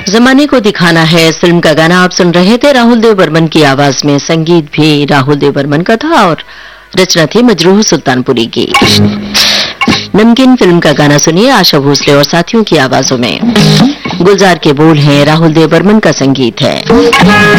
जमाने को दिखाना है इस फिल्म का गाना आप सुन रहे थे राहुल देव बर्मन की आवाज में। संगीत भी राहुल देव बर्मन का था और रचना थी मजरूह सुल्तानपुरी की। नमकीन फिल्म का गाना सुनिए आशा भोसले और साथियों की आवाजों में। गुलजार के बोल हैं, राहुल देव बर्मन का संगीत है।